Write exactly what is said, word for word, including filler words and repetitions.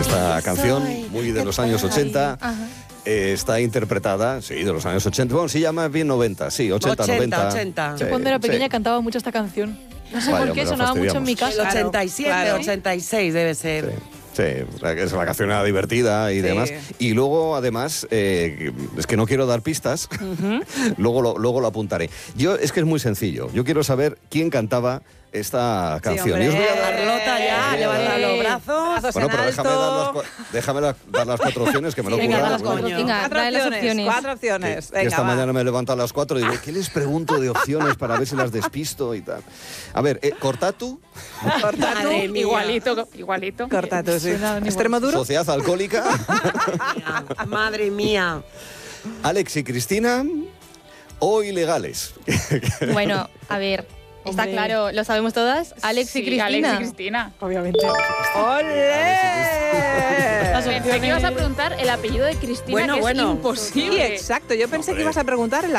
Esta canción, muy de los años ochenta, eh, está interpretada, sí, de los años ochenta, bueno, sí, llama bien noventa, sí, ochenta, noventa. ochenta. Sí, Yo cuando era pequeña sí. cantaba mucho esta canción. No sé Vaya, por qué, me la sonaba mucho en mi fastidiamos. El casa. ochenta y siete, Claro. ochenta y seis debe ser. Sí. Sí, la, es la canción era divertida y Sí. demás. Y luego, además, eh, es que no quiero dar pistas, luego, lo, luego lo apuntaré. Yo, es que es muy sencillo. Yo quiero saber quién cantaba esta canción. hombre. Y os voy a dar- Carlota ya, Eh, levanta los eh, brazos. brazos Bueno, en pero déjame dar, las, alto. cua- déjame la- dar las cuatro opciones que me lo he Venga, currado, las cuatro, coño. venga, Cuatro trae las opciones, opciones. cuatro Que, opciones. que Venga, esta va. mañana me he levantado a las cuatro y digo, ¿qué les pregunto de opciones para ver si las despisto y tal? A ver, eh, Cortatu, Corta tú. Madre mía. Igualito, igualito. Corta tú, sí. Suena igual. Extremo duro. Sociedad Alcohólica, Madre mía. Alex y Cristina o Ilegales. Bueno, a ver, está Hombre. claro, lo sabemos todas. Alex y Sí, Cristina. Alex y Cristina. Obviamente. ¡Olé! Las Pensé que ibas a preguntar el apellido de Cristina, Bueno, que bueno. es imposible. Sí, exacto. Yo pensé Hombre. que ibas a preguntar el